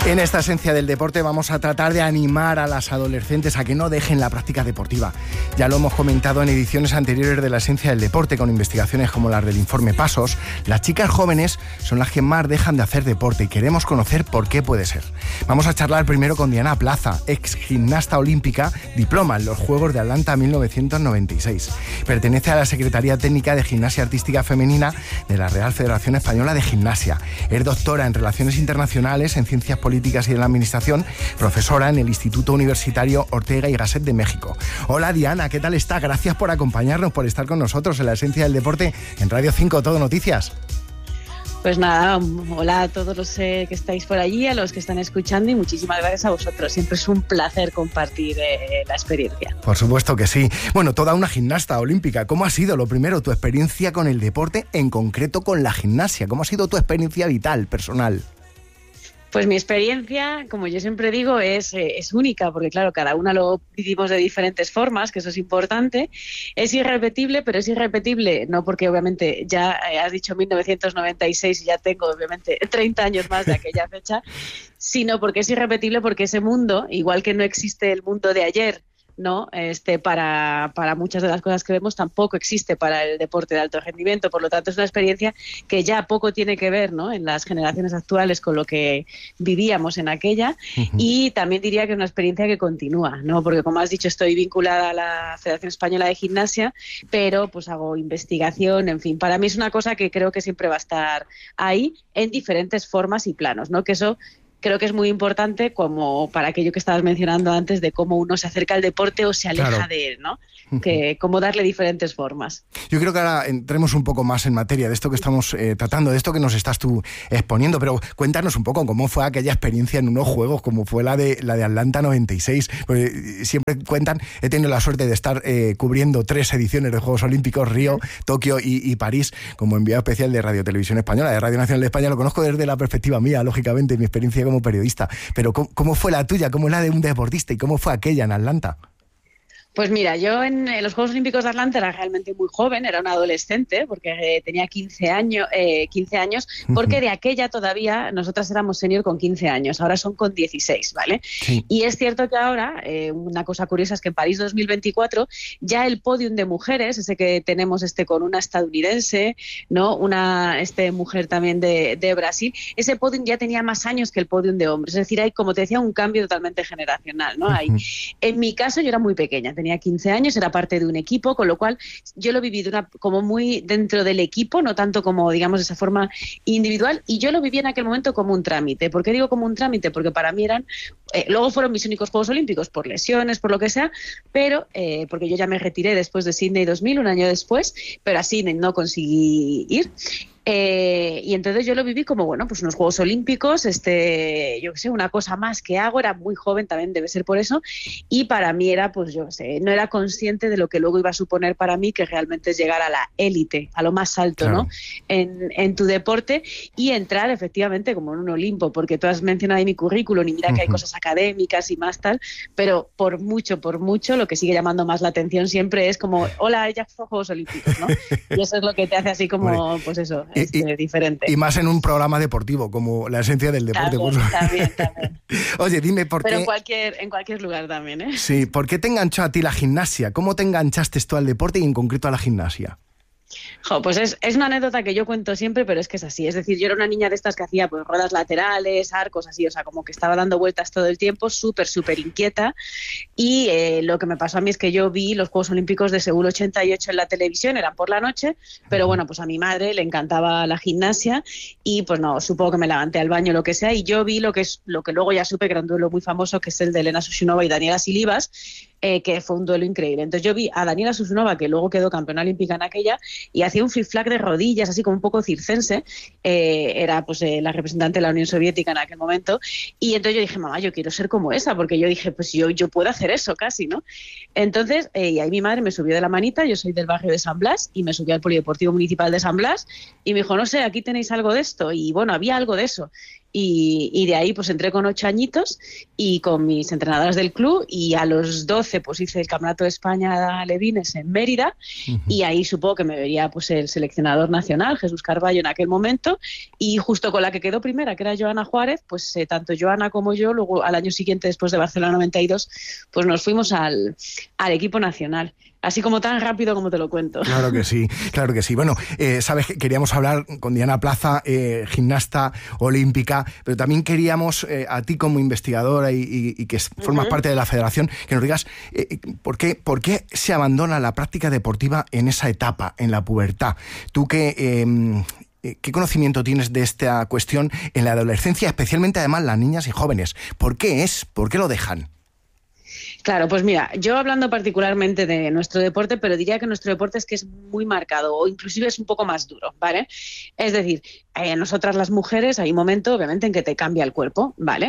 En esta esencia del deporte vamos a tratar de animar a las adolescentes a que no dejen la práctica deportiva. Ya lo hemos comentado en ediciones anteriores de la esencia del deporte, con investigaciones como las del informe Pasos. Las chicas jóvenes son las que más dejan de hacer deporte y queremos conocer por qué puede ser. Vamos a charlar primero con Diana Plaza, ex gimnasta olímpica, diploma en los Juegos de Atlanta 1996. Pertenece a la Secretaría Técnica de Gimnasia Artística Femenina de la Real Federación Española de Gimnasia. Es doctora en Relaciones Internacionales, en Ciencias Políticas y en la Administración, profesora en el Instituto Universitario Ortega y Gasset de México. Hola Diana, ¿qué tal está? Gracias por acompañarnos, por estar con nosotros en la esencia del deporte en Radio 5 Todo Noticias. Pues nada, hola a todos los que estáis por allí, a los que están escuchando, y muchísimas gracias a vosotros. Siempre es un placer compartir la experiencia. Por supuesto que sí. Bueno, toda una gimnasta olímpica. ¿Cómo ha sido, lo primero, tu experiencia con el deporte, en concreto con la gimnasia? ¿Cómo ha sido tu experiencia vital, personal? Pues mi experiencia, como yo siempre digo, es única, porque claro, cada una lo vivimos de diferentes formas, que eso es importante. Es irrepetible, pero es irrepetible no porque obviamente ya has dicho 1996 y ya tengo obviamente 30 años más de aquella fecha, sino porque es irrepetible porque ese mundo, igual que no existe el mundo de ayer, ¿no? Para muchas de las cosas que vemos, tampoco existe para el deporte de alto rendimiento. Por lo tanto, es una experiencia que ya poco tiene que ver, ¿no?, en las generaciones actuales con lo que vivíamos en aquella. Y también diría que es una experiencia que continúa, ¿no? Porque, como has dicho, estoy vinculada a la Federación Española de Gimnasia, pero pues hago investigación, en fin. Para mí es una cosa que creo que siempre va a estar ahí en diferentes formas y planos, ¿no? Que eso creo que es muy importante, como para aquello que estabas mencionando antes de cómo uno se acerca al deporte o se aleja de él, ¿no? Que cómo darle diferentes formas. Yo creo que ahora entremos un poco más en materia de esto que estamos tratando, de esto que nos estás tú exponiendo, pero cuéntanos un poco cómo fue aquella experiencia en unos Juegos, como fue la de Atlanta 96. Pues, siempre cuentan, he tenido la suerte de estar cubriendo 3 ediciones de Juegos Olímpicos, Río, Tokio y París, como enviado especial de Radio Televisión Española, de Radio Nacional de España. Lo conozco desde la perspectiva mía, lógicamente, mi experiencia como periodista, pero ¿cómo fue la tuya? ¿Cómo es la de un deportista? ¿Y cómo fue aquella en Atlanta? Pues mira, yo en los Juegos Olímpicos de Atlanta era realmente muy joven, era una adolescente, porque tenía 15 años, porque de aquella todavía nosotras éramos senior con 15 años, ahora son con 16, ¿vale? Sí. Y es cierto que ahora, una cosa curiosa es que en París 2024 ya el podium de mujeres, ese que tenemos con una estadounidense, ¿no?, una mujer también de Brasil, ese podium ya tenía más años que el podium de hombres, es decir, hay, como te decía, un cambio totalmente generacional, ¿no? En mi caso yo era muy pequeña, tenía 15 años, era parte de un equipo, con lo cual yo lo viví como muy dentro del equipo, no tanto como, digamos, de esa forma individual, y yo lo viví en aquel momento como un trámite. ¿Por qué digo como un trámite? Porque para mí eran, luego fueron mis únicos Juegos Olímpicos, por lesiones, por lo que sea, pero porque yo ya me retiré después de Sydney 2000, un año después, pero a Sydney no conseguí ir. Y entonces yo lo viví como, bueno, pues unos Juegos Olímpicos, yo qué sé, una cosa más que hago, era muy joven, también debe ser por eso, y para mí era, pues yo qué sé, no era consciente de lo que luego iba a suponer para mí, que realmente es llegar a la élite, a lo más alto, claro, ¿no?, en tu deporte, y entrar efectivamente como en un Olimpo, porque tú has mencionado ahí mi currículum, y mira que hay cosas académicas y más tal, pero por mucho, lo que sigue llamando más la atención siempre es como, hola, ya fue Juegos Olímpicos, ¿no? Y eso es lo que te hace así como, bueno, pues eso, diferente. Y más en un programa deportivo, como la esencia del deporte. También. Oye, dime por qué... Pero en cualquier lugar también, ¿eh? Sí, ¿por qué te enganchó a ti la gimnasia? ¿Cómo te enganchaste tú al deporte y en concreto a la gimnasia? Pues es una anécdota que yo cuento siempre, pero es que es así. Es decir, yo era una niña de estas que hacía pues ruedas laterales, arcos, así, o sea, como que estaba dando vueltas todo el tiempo, súper inquieta. Y lo que me pasó a mí es que yo vi los Juegos Olímpicos de Seúl 88 en la televisión, eran por la noche, pero bueno, pues a mi madre le encantaba la gimnasia y pues no, supongo que me levanté al baño, lo que sea, y yo vi lo que luego ya supe que era un duelo muy famoso, que es el de Elena Sushunova y Daniela Silivas, que fue un duelo increíble. Entonces yo vi a Daniela Sushunova, que luego quedó campeona olímpica en aquella, y hacía un flip-flag de rodillas, así como un poco circense, era pues la representante de la Unión Soviética en aquel momento, y entonces yo dije, mamá, yo quiero ser como esa, porque yo dije, pues yo puedo hacer eso casi, ¿no? Entonces, y ahí mi madre me subió de la manita, yo soy del barrio de San Blas, y me subió al Polideportivo Municipal de San Blas, y me dijo, no sé, aquí tenéis algo de esto, y bueno, había algo de eso. y de ahí pues entré con 8 añitos y con mis entrenadoras del club, y a los 12 pues hice el Campeonato de España Alevines en Mérida, y ahí supongo que me vería pues el seleccionador nacional, Jesús Carballo, en aquel momento, y justo con la que quedó primera, que era Joana Juárez, pues tanto Joana como yo, luego al año siguiente, después de Barcelona 92, pues nos fuimos al equipo nacional. Así como tan rápido como te lo cuento. Claro que sí, claro que sí. Bueno, sabes que queríamos hablar con Diana Plaza, gimnasta olímpica, pero también queríamos a ti como investigadora y que formas parte de la federación, que nos digas ¿por qué se abandona la práctica deportiva en esa etapa, en la pubertad? Tú ¿qué conocimiento tienes de esta cuestión en la adolescencia, especialmente además las niñas y jóvenes? ¿Por qué lo dejan? Claro, pues mira, yo hablando particularmente de nuestro deporte, pero diría que nuestro deporte es que es muy marcado, o inclusive es un poco más duro, ¿vale? Es decir, nosotras las mujeres hay un momento, obviamente, en que te cambia el cuerpo, ¿vale?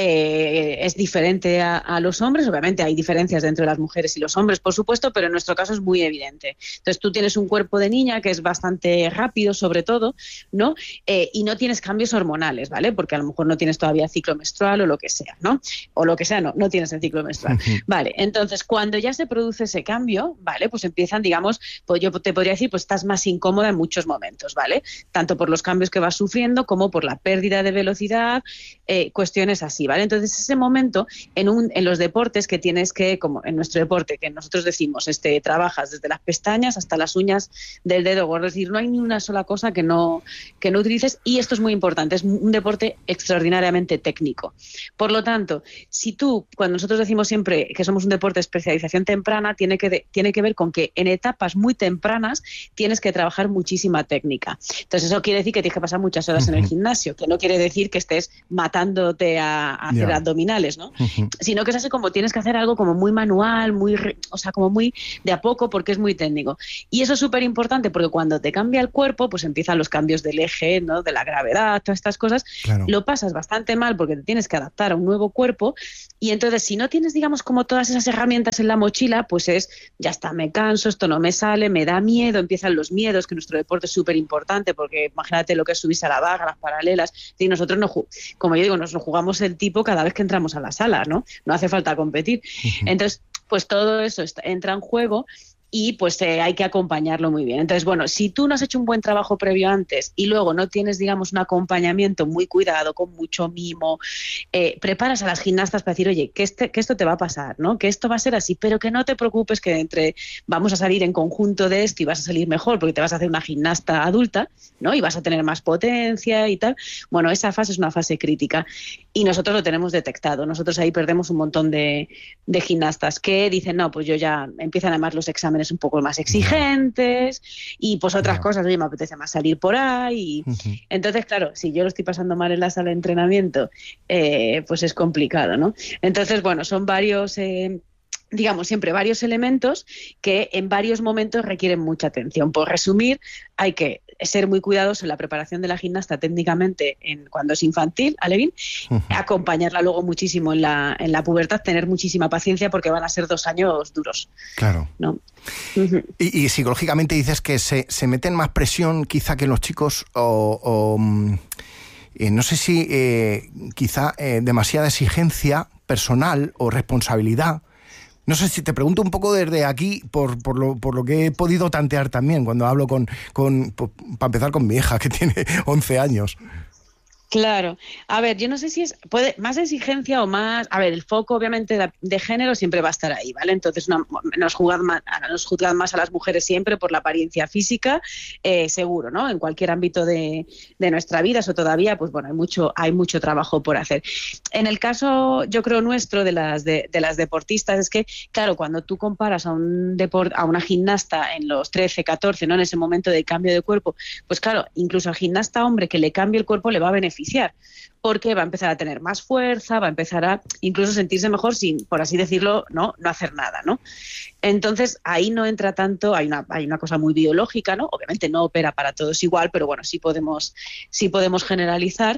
Es diferente a los hombres, obviamente hay diferencias dentro de las mujeres y los hombres, por supuesto, pero en nuestro caso es muy evidente. Entonces tú tienes un cuerpo de niña que es bastante rápido, sobre todo, ¿no? Y no tienes cambios hormonales, ¿vale? Porque a lo mejor no tienes todavía ciclo menstrual o lo que sea, ¿no? O lo que sea, no tienes el ciclo menstrual. Vale, entonces cuando ya se produce ese cambio, ¿vale? Pues empiezan, digamos, pues yo te podría decir, pues estás más incómoda en muchos momentos, ¿vale? Tanto por los cambios que vas sufriendo como por la pérdida de velocidad, cuestiones así, ¿vale? Entonces ese momento en los deportes que tienes que, como en nuestro deporte, que nosotros decimos, trabajas desde las pestañas hasta las uñas del dedo gordo, es decir, no hay ni una sola cosa que no utilices, y esto es muy importante, es un deporte extraordinariamente técnico. Por lo tanto, si tú, cuando nosotros decimos siempre que somos un deporte de especialización temprana, tiene que ver con que en etapas muy tempranas tienes que trabajar muchísima técnica. Entonces eso quiere decir que tienes que pasar muchas horas en el gimnasio, que no quiere decir que estés matándote a hacer abdominales, ¿no? Sino que es así como tienes que hacer algo como muy manual, como muy de a poco, porque es muy técnico. Y eso es súper importante porque cuando te cambia el cuerpo, pues empiezan los cambios del eje, ¿no? De la gravedad, todas estas cosas. Claro. Lo pasas bastante mal porque te tienes que adaptar a un nuevo cuerpo, y entonces si no tienes, digamos, como todas esas herramientas en la mochila, pues ya está, me canso, esto no me sale, me da miedo, empiezan los miedos, que nuestro deporte es súper importante, porque imagínate lo que es subirse a la barra, las paralelas, y nosotros, como yo digo, nos lo jugamos el tipo cada vez que entramos a la sala, ¿no? No hace falta competir. Entonces, pues todo eso entra en juego, y pues hay que acompañarlo muy bien. Entonces, bueno, si tú no has hecho un buen trabajo previo antes y luego no tienes, digamos, un acompañamiento muy cuidado, con mucho mimo, preparas a las gimnastas para decir, oye, que esto te va a pasar, ¿no? Que esto va a ser así, pero que no te preocupes, que vamos a salir en conjunto de esto y vas a salir mejor porque te vas a hacer una gimnasta adulta, ¿no? Y vas a tener más potencia y tal. Bueno, esa fase es una fase crítica y nosotros lo tenemos detectado. Nosotros ahí perdemos un montón de gimnastas que dicen, no, pues yo ya empiezan además los exámenes un poco más exigentes y pues otras cosas, oye, me apetece más salir por ahí. Entonces, claro, si yo lo estoy pasando mal en la sala de entrenamiento, pues es complicado, ¿no? Entonces, bueno, son varios... digamos, siempre varios elementos que en varios momentos requieren mucha atención. Por resumir, hay que ser muy cuidadoso en la preparación de la gimnasta técnicamente cuando es infantil, alevín, acompañarla luego muchísimo en la pubertad, tener muchísima paciencia porque van a ser 2 años duros. Claro. ¿No? Y psicológicamente dices que se meten más presión quizá que los chicos no sé si quizá demasiada exigencia personal o responsabilidad. No sé si te pregunto un poco desde aquí por lo que he podido tantear también cuando hablo para empezar con mi hija que tiene 11 años. Claro. A ver, yo no sé si puede más exigencia o más... A ver, el foco obviamente de género siempre va a estar ahí, ¿vale? Entonces nos juzgan más a las mujeres siempre por la apariencia física, seguro, ¿no? En cualquier ámbito de nuestra vida, eso todavía, pues bueno, hay mucho trabajo por hacer. En el caso, yo creo, nuestro de las deportistas, es que, claro, cuando tú comparas a una gimnasta en los 13, 14, ¿no? En ese momento de cambio de cuerpo, pues claro, incluso al gimnasta hombre que le cambie el cuerpo le va a beneficiar, porque va a empezar a tener más fuerza, va a empezar a incluso sentirse mejor sin, por así decirlo, no hacer nada, ¿no? Entonces ahí no entra tanto, hay una cosa muy biológica, ¿no? Obviamente no opera para todos igual, pero bueno, sí podemos generalizar,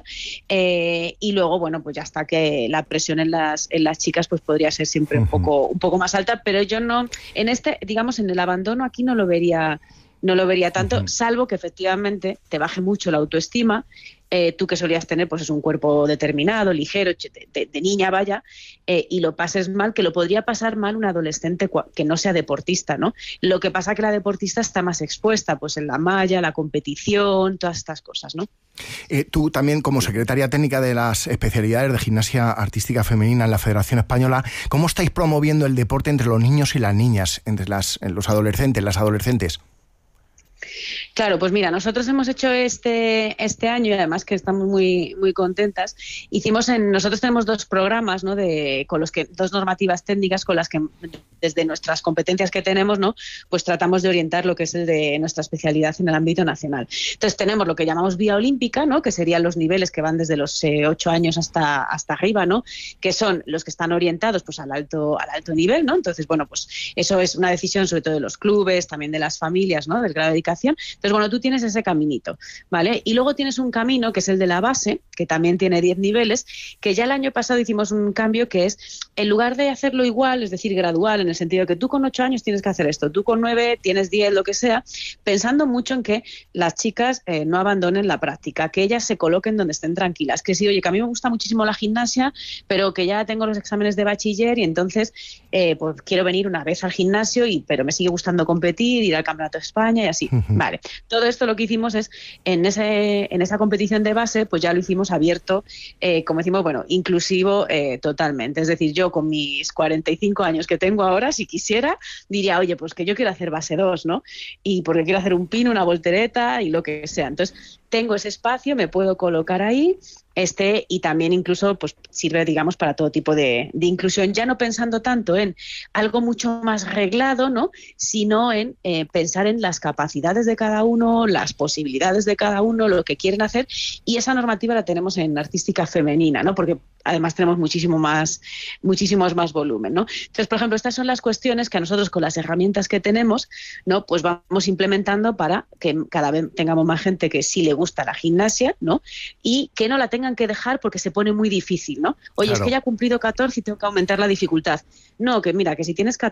y luego, bueno, pues ya está, que la presión en las chicas pues podría ser siempre un poco más alta, pero yo no, digamos, en el abandono aquí no lo vería no lo vería tanto, salvo que efectivamente te baje mucho la autoestima. Tú que solías tener pues es un cuerpo determinado, ligero, de niña vaya, y lo pases mal, que lo podría pasar mal un adolescente que no sea deportista, ¿no? Lo que pasa que la deportista está más expuesta pues en la malla, la competición, todas estas cosas, ¿no? Tú también, como secretaria técnica de las especialidades de gimnasia artística femenina en la Federación Española, ¿cómo estáis promoviendo el deporte entre los niños y las niñas, entre los adolescentes, las adolescentes? Claro, pues mira, nosotros hemos hecho este año, y además que estamos muy, muy contentas, nosotros tenemos 2 programas, ¿no? Con los que 2 normativas técnicas con las que desde nuestras competencias que tenemos, ¿no? Pues tratamos de orientar lo que es el de nuestra especialidad en el ámbito nacional. Entonces tenemos lo que llamamos vía olímpica, ¿no? Que serían los niveles que van desde los 8 años hasta arriba, ¿no? Que son los que están orientados pues al alto nivel, ¿no? Entonces, bueno, pues eso es una decisión sobre todo de los clubes, también de las familias, ¿no? Del grado de dedicación. Entonces, bueno, tú tienes ese caminito, ¿vale? Y luego tienes un camino que es el de la base, que también tiene 10 niveles, que ya el año pasado hicimos un cambio que es, en lugar de hacerlo igual, es decir, gradual, en el sentido de que tú con 8 años tienes que hacer esto, tú con 9 tienes 10, lo que sea, pensando mucho en que las chicas no abandonen la práctica, que ellas se coloquen donde estén tranquilas, que sí, oye, que a mí me gusta muchísimo la gimnasia, pero que ya tengo los exámenes de bachiller y entonces pues quiero venir una vez al gimnasio, pero me sigue gustando competir, ir al Campeonato de España y así. Vale, todo esto lo que hicimos es, en esa competición de base, pues ya lo hicimos abierto, como decimos, bueno, inclusivo totalmente. Es decir, yo con mis 45 años que tengo ahora, si quisiera, diría, oye, pues que yo quiero hacer base 2, ¿no? Y porque quiero hacer un pin, una voltereta y lo que sea. Entonces, tengo ese espacio, me puedo colocar ahí, y también incluso pues sirve, digamos, para todo tipo de inclusión, ya no pensando tanto en algo mucho más reglado, ¿no? Sino en pensar en las capacidades de cada uno, las posibilidades de cada uno, lo que quieren hacer, y esa normativa la tenemos en artística femenina, ¿no? Porque además tenemos muchísimos más volumen, ¿no? Entonces, por ejemplo, estas son las cuestiones que a nosotros con las herramientas que tenemos, ¿no? Pues vamos implementando para que cada vez tengamos más gente que sí le gusta la gimnasia, ¿no? Y que no la tengan que dejar porque se pone muy difícil, ¿no? Oye, claro, es que ya he cumplido 14 y tengo que aumentar la dificultad. No, que mira, que si tienes 14